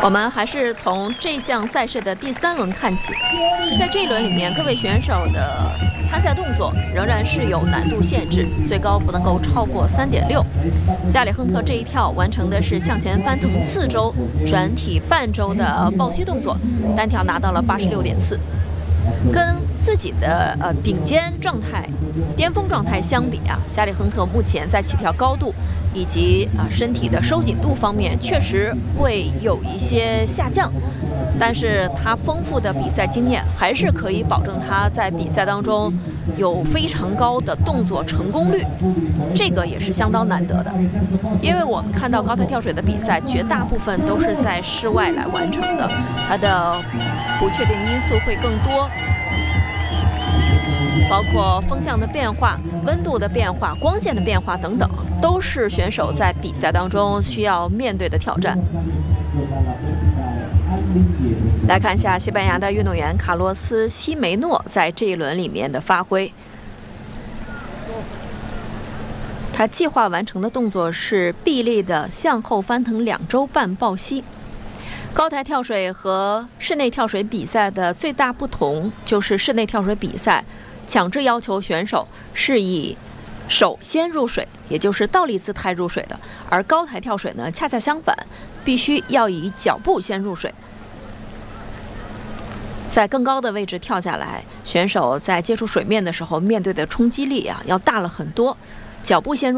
我们还是从这项赛事的第3轮看起。在这一轮里面，各位选手的参赛动作仍然是有难度限制，最高不能够超过3.6。加里亨特这一跳完成的是向前翻腾4周、转体半周的抱膝动作，单跳拿到了86.4。跟自己的顶尖状态、巅峰状态相比啊，加里亨特目前在起跳高度以及身体的收紧度方面确实会有一些下降，但是他丰富的比赛经验还是可以保证他在比赛当中有非常高的动作成功率，这个也是相当难得的。因为我们看到高台跳水的比赛绝大部分都是在室外来完成的，它的不确定因素会更多，包括风向的变化、温度的变化、光线的变化等等，都是选手在比赛当中需要面对的挑战。来看一下西班牙的运动员卡洛斯·西梅诺在这一轮里面的发挥。他计划完成的动作是臂力的向后翻腾2周半抱膝。高台跳水和室内跳水比赛的最大不同就是室内跳水比赛强制要求选手是以手先入水，也就是倒立姿态入水的，而高台跳水呢恰恰相反，必须要以脚步先入水。在更高的位置跳下来，选手在接触水面的时候面对的冲击力要大了很多，脚步先入